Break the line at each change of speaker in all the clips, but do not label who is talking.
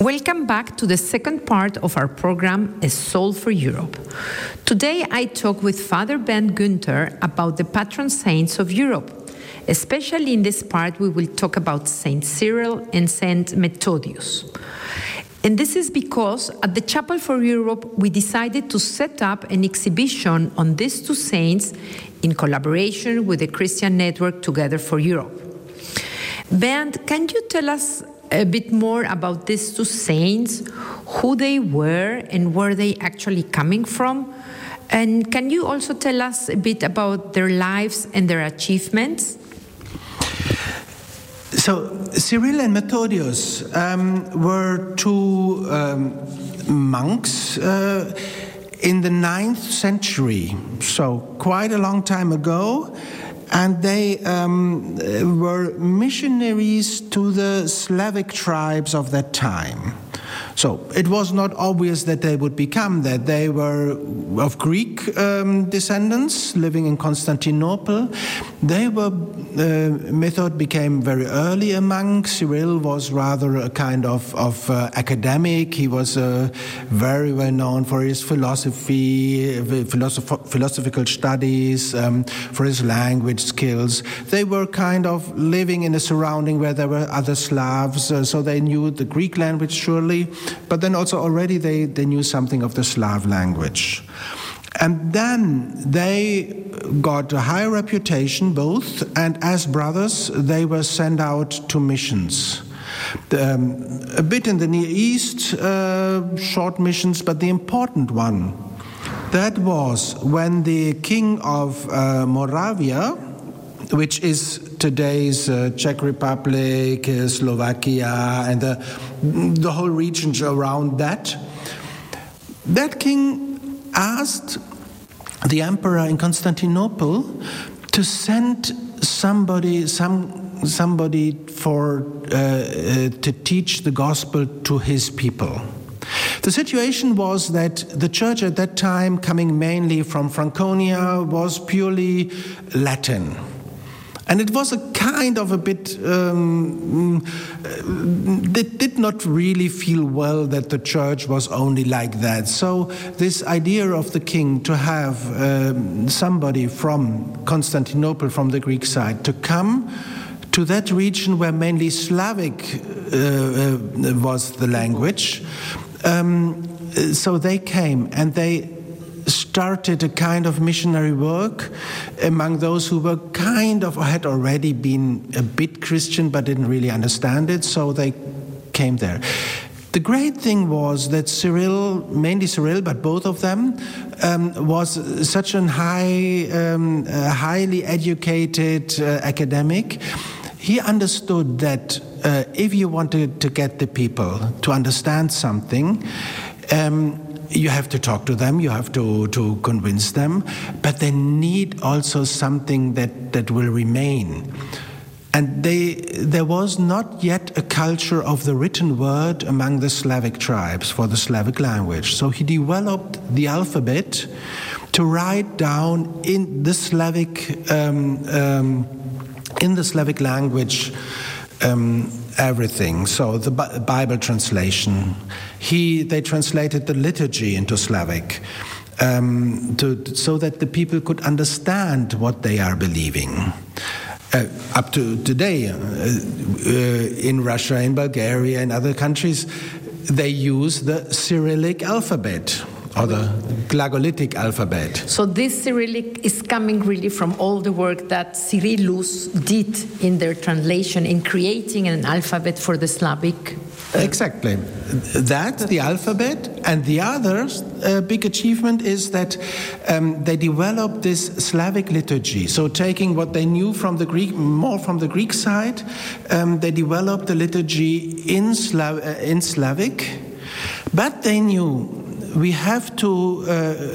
Welcome back to the second part of our program, A Soul for Europe. Today I talk with Father Bernd Günther about the patron saints of Europe. Especially in this part, we will talk about Saint Cyril and Saint Methodius. And this is because at the Chapel for Europe, we decided to set up an exhibition on these two saints in collaboration with the Christian network Together for Europe. Bernd, can you tell us a bit more about these two saints, who they were and where they actually coming from? And can you also tell us a bit about their lives and their achievements?
So, Cyril and Methodius were two monks in the 9th century, so quite a long time ago, and they were missionaries to the Slavic tribes of that time. So it was not obvious that they would become that. They were of Greek descendants living in Constantinople. Method became very early a monk. Cyril was rather a kind of academic. He was very well known for his philosophical studies, for his language skills. They were kind of living in a surrounding where there were other Slavs, so they knew the Greek language surely, but then also already they knew something of the Slav language. And then they got a high reputation both, and as brothers they were sent out to missions. A bit in the Near East, short missions, but the important one, that was when the king of Moravia, which is today's Czech Republic, Slovakia, and the whole region around that king asked the emperor in Constantinople to send somebody to teach the gospel to his people. The situation was that the church at that time, coming mainly from Franconia, was purely Latin. And it was a kind of a bit, they did not really feel well that the church was only like that. So this idea of the king to have somebody from Constantinople, from the Greek side, to come to that region where mainly Slavic was the language, so they came and they started a kind of missionary work among those who were had already been a bit Christian but didn't really understand it, so they came there. The great thing was that Cyril, mainly Cyril, but both of them, was such a highly educated academic. He understood that if you wanted to get the people to understand something, you have to talk to them, you have to convince them, but they need also something that will remain. And there was not yet a culture of the written word among the Slavic tribes for the Slavic language. So he developed the alphabet to write down in the Slavic language everything. So the Bible translation. They translated the liturgy into Slavic so that the people could understand what they are believing. Up to today, in Russia, in Bulgaria, and other countries, they use the Cyrillic alphabet, or the Glagolitic alphabet.
So this Cyrillic is coming really from all the work that Cyrillus did in their translation, in creating an alphabet for the Slavic.
Exactly. That's the alphabet. And the other big achievement is that they developed this Slavic liturgy. So taking what they knew from the Greek, more from the Greek side, they developed the liturgy in Slavic, but they knew we have to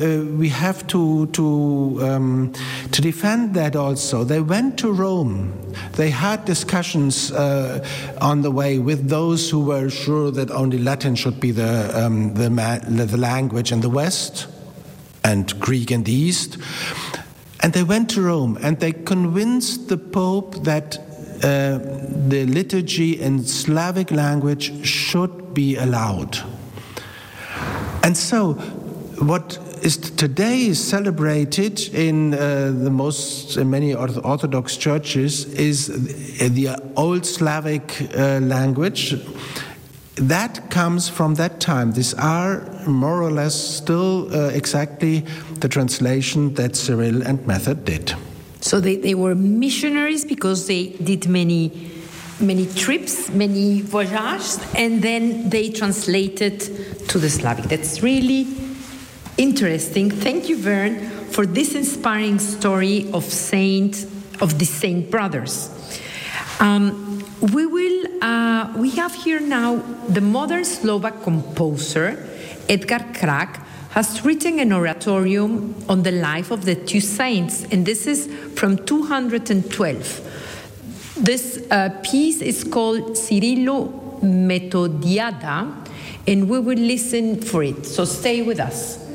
defend that also. They went to Rome. They had discussions on the way with those who were sure that only Latin should be the language in the West and Greek in the East. And they went to Rome and they convinced the Pope that the liturgy in Slavic language should be allowed. And so, what is today celebrated in many Orthodox churches is the Old Slavic language. That comes from that time. These are more or less still exactly the translation that Cyril and Method did.
So they were missionaries because they did many trips, many voyages, and then they translated to the Slavic. That's really interesting. Thank you, Vern, for this inspiring story of the Saint brothers. We have here now the modern Slovak composer Edgar Krak has written an oratorium on the life of the two saints, and this is from 212. This piece is called Cyrilo Methodiada, and we will listen for it. So stay with us.